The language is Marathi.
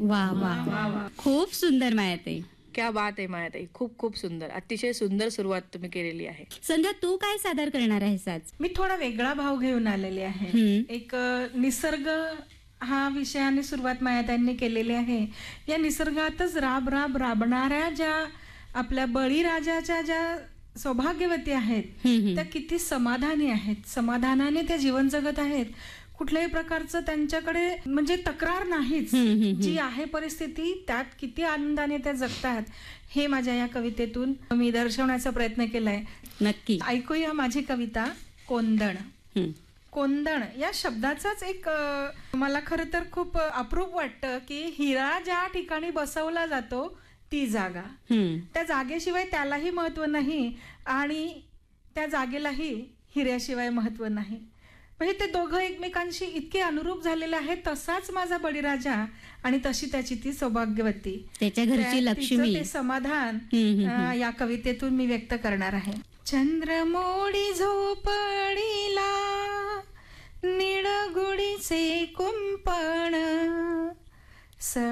वा वा वा, खूप सुंदर मायाताई. क्या बात आहे मायाताई, खूप खूप सुंदर, अतिशय सुंदर सुरुवात तुम्ही केलेली आहे. संध्या, तू काय सादर करणार आहेस आज? मी थोडा वेगळा भाव घेऊन आलेले आहे. एक निसर्ग हा विषयाने सुरुवात मायाताईंनी केलेली आहे. या निसर्गातच राब राब राबणाऱ्या ज्या आपल्या बळीराजाच्या ज्या सौभाग्यवती आहेत त्या किती समाधानी आहेत, समाधानाने त्या जीवन जगत आहेत. कुठल्याही प्रकारचं त्यांच्याकडे म्हणजे तक्रार नाहीच. जी आहे परिस्थिती त्यात किती आनंदाने त्या जगतात हे माझ्या या कवितेतून मी दर्शवण्याचा प्रयत्न केलाय. नक्की ऐकूया माझी कविता कोंदण. कोंदण या शब्दाचाच एक मला खरं तर खूप अप्रूप वाटतं की हिरा ज्या ठिकाणी बसवला जातो ती जागा, त्या जागेशिवाय त्यालाही महत्व नाही आणि त्या जागेलाही हिऱ्याशिवाय महत्व नाही. म्हणजे ते दोघं एकमेकांशी इतके अनुरूप झालेले आहेत. तसाच माझा बळीराजा आणि तशी त्याची ती सौभाग्यवती, त्याच्या घरची लक्ष्मी, ते समाधान या कवितेतून मी व्यक्त करणार आहे. चंद्रमोडी झोपडीला निळगुडीचे कुंपण